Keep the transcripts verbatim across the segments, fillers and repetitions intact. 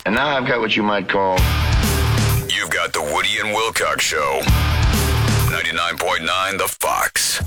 And now I've got what you might call... You've got the Woody and Wilcox Show. ninety-nine point nine The Fox.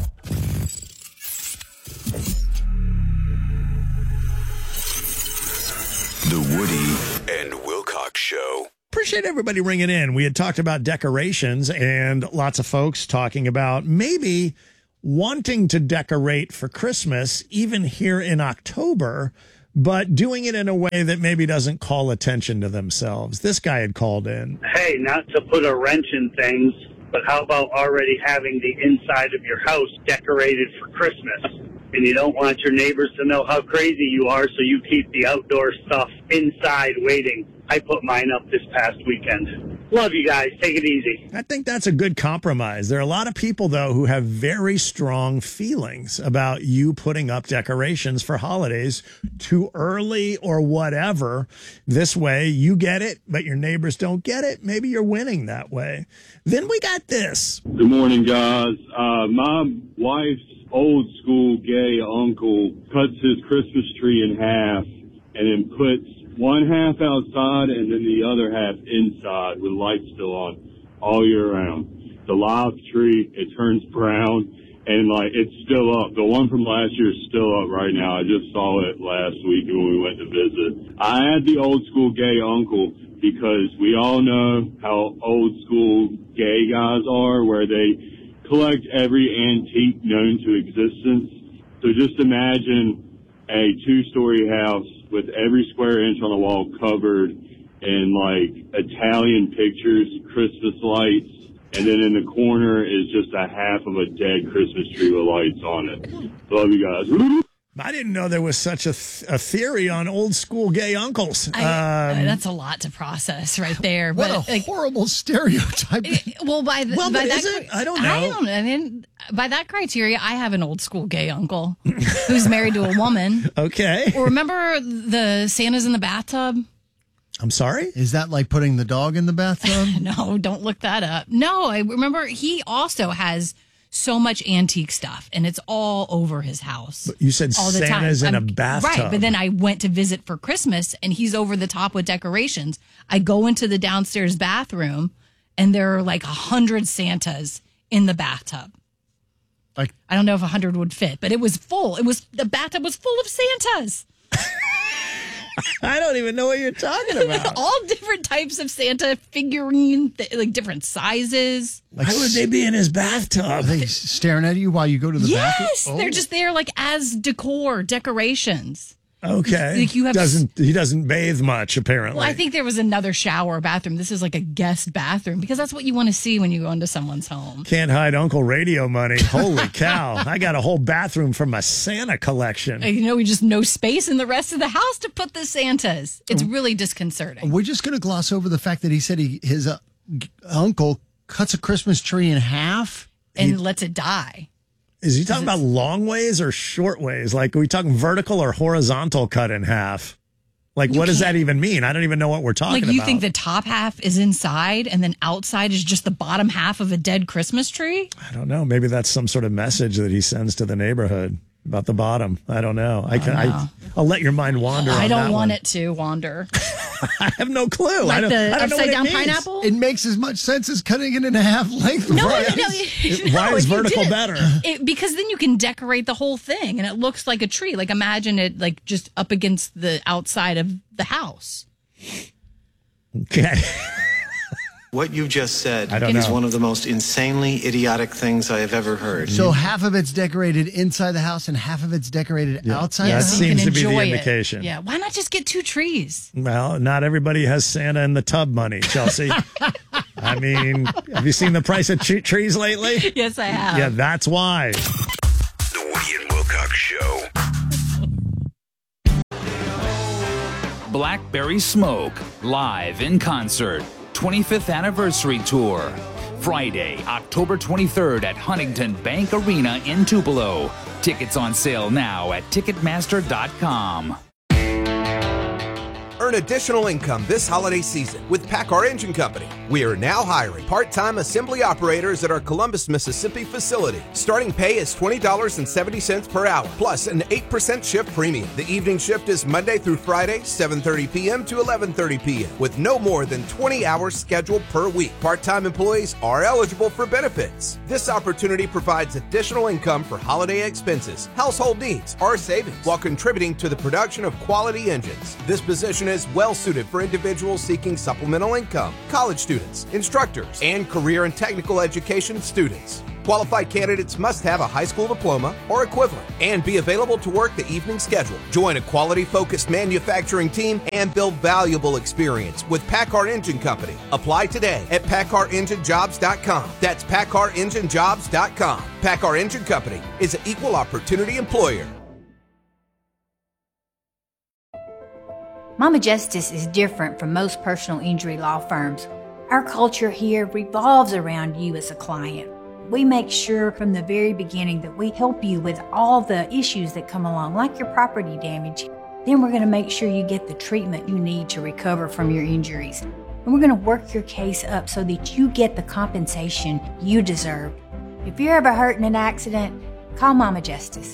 The Woody and Wilcox Show. Appreciate everybody ringing in. We had talked about decorations and lots of folks talking about maybe wanting to decorate for Christmas, even here in October, but doing it in a way that maybe doesn't call attention to themselves. This guy had called in. Hey, not to put a wrench in things, but how about already having the inside of your house decorated for Christmas? And you don't want your neighbors to know how crazy you are, so you keep the outdoor stuff inside waiting. I put mine up this past weekend. Love you guys. Take it easy. I think that's a good compromise. There are a lot of people, though, who have very strong feelings about you putting up decorations for holidays too early or whatever. This way, you get it, but your neighbors don't get it. Maybe you're winning that way. Then we got this. Good morning, guys. Uh, my wife's old school gay uncle cuts his Christmas tree in half and then puts one half outside and then the other half inside with lights still on all year round. The live tree, it turns brown and like it's still up. The one from last year is still up right now. I just saw it last week when we went to visit. I had the old school gay uncle because we all know how old school gay guys are, where they collect every antique known to existence. So just imagine a two-story house with every square inch on the wall covered in like Italian pictures, Christmas lights, and then in the corner is just a half of a dead Christmas tree with lights on it. Love you guys. I didn't know there was such a, th- a theory on old school gay uncles. I, um, that's a lot to process right there. What but a like, horrible stereotype. Well, by the, well, by but that, is it? I don't know. I don't know. I mean, by that criteria, I have an old school gay uncle who's married to a woman. Okay. Well, remember the Santa's in the bathtub? I'm sorry? Is that like putting the dog in the bathtub? No, don't look that up. No, I remember he also has so much antique stuff, and it's all over his house. But you said all the Santa's time. in I'm, a bathtub. Right, but then I went to visit for Christmas, and he's over the top with decorations. I go into the downstairs bathroom, and there are like a hundred Santas in the bathtub. Like, I don't know if a hundred would fit, but it was full. It was the bathtub was full of Santas. I don't even know what you're talking about. All different types of Santa figurine, th- like different sizes. like Why would they be in his Are bathtub? they staring at you while you go to the bathroom? Yes, Oh. they're just there like as decor, decorations. Okay. Like you have- doesn't He doesn't bathe much, apparently. Well, I think there was another shower bathroom. This is like a guest bathroom because that's what you want to see when you go into someone's home. Can't hide Uncle Radio money. Holy cow. I got a whole bathroom from my Santa collection. You know, we just no space in the rest of the house to put the Santas. It's really disconcerting. We're just going to gloss over the fact that he said he, his uh, g- uncle cuts a Christmas tree in half. And lets it die. Is he talking about long ways or short ways? Like, are we talking vertical or horizontal cut in half? Like, what does that even mean? I don't even know what we're talking Like about. you think the top half is inside and then outside is just the bottom half of a dead Christmas tree? I don't know. Maybe that's some sort of message that he sends to the neighborhood about the bottom. I don't know. I can. I, I'll let your mind wander. I on don't that want one. it to wander. I have no clue. I Like don't, the I don't know what upside it down means. pineapple? It makes as much sense as cutting it in half length. No, right? no, no. It- no, why is if you vertical did it- better? It, because then you can decorate the whole thing and it looks like a tree. Like imagine it like just up against the outside of the house. Okay. What you just said I don't is know. one of the most insanely idiotic things I have ever heard. So half of it's decorated inside the house and half of it's decorated outside Yeah, the that house? You seems can to be the enjoy it. indication. Yeah. Why not just get two trees? Well, not everybody has Santa in the tub money, Chelsea. I mean, have you seen the price of tre- trees lately? Yes, I have. Yeah, that's why. The Woody and Wilcox Show. Blackberry Smoke, live in concert, twenty-fifth anniversary tour. Friday, October twenty-third at Huntington Bank Arena in Tupelo. Tickets on sale now at Ticketmaster dot com. Earn additional income this holiday season with PACCAR Engine Company. We are now hiring part-time assembly operators at our Columbus, Mississippi facility. Starting pay is twenty dollars and seventy cents per hour, plus an eight percent shift premium. The evening shift is Monday through Friday, seven thirty p.m. to eleven thirty p.m. with no more than twenty hours scheduled per week. Part-time employees are eligible for benefits. This opportunity provides additional income for holiday expenses, household needs, or savings while contributing to the production of quality engines. This position is well suited for individuals seeking supplemental income, college students, instructors, and career and technical education students. Qualified candidates must have a high school diploma or equivalent and be available to work the evening schedule. Join a quality-focused manufacturing team and build valuable experience with PACCAR Engine Company. Apply today at PACCAR Engine Jobs dot com. That's PACCAR Engine Jobs dot com. PACCAR Engine Company is an equal opportunity employer. Mama Justice is different from most personal injury law firms. Our culture here revolves around you as a client. We make sure from the very beginning that we help you with all the issues that come along, like your property damage. Then we're going to make sure you get the treatment you need to recover from your injuries. And we're going to work your case up so that you get the compensation you deserve. If you're ever hurt in an accident, call Mama Justice.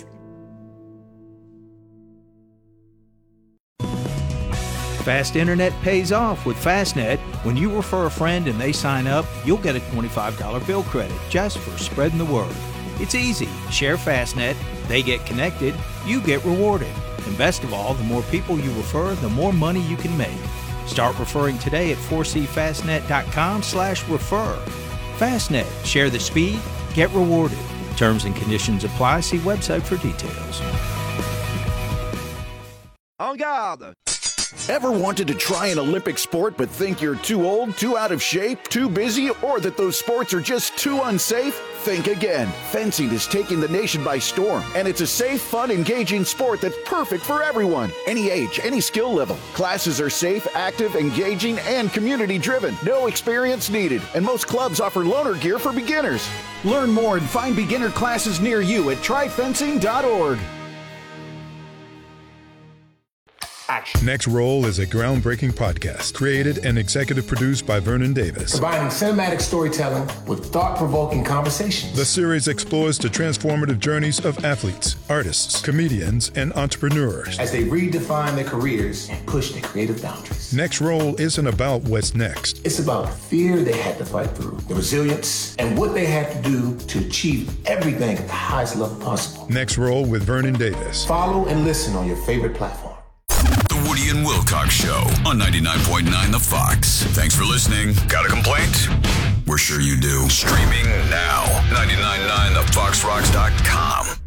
Fast internet pays off with Fastnet. When you refer a friend and they sign up, you'll get a twenty-five dollars bill credit just for spreading the word. It's easy. Share Fastnet, they get connected, you get rewarded. And best of all, the more people you refer, the more money you can make. Start referring today at four c fastnet dot com slash refer. Fastnet, share the speed, get rewarded. Terms and conditions apply. See website for details. En garde! Ever wanted to try an Olympic sport but think you're too old, too out of shape, too busy, or that those sports are just too unsafe? Think again. Fencing is taking the nation by storm, and it's a safe, fun, engaging sport that's perfect for everyone. Any age, any skill level. Classes are safe, active, engaging, and community-driven. No experience needed, and most clubs offer loaner gear for beginners. Learn more and find beginner classes near you at try fencing dot org. Action. Next Roll is a groundbreaking podcast created and executive produced by Vernon Davis. Combining cinematic storytelling with thought-provoking conversations. The series explores the transformative journeys of athletes, artists, comedians, and entrepreneurs as they redefine their careers and push their creative boundaries. Next Roll isn't about what's next. It's about the fear they had to fight through, the resilience, and what they had to do to achieve everything at the highest level possible. Next Roll with Vernon Davis. Follow and listen on your favorite platform. The Woody and Wilcox Show on ninety-nine point nine The Fox. Thanks for listening. Got a complaint? We're sure you do. Streaming now. ninety-nine point nine the fox rocks dot com.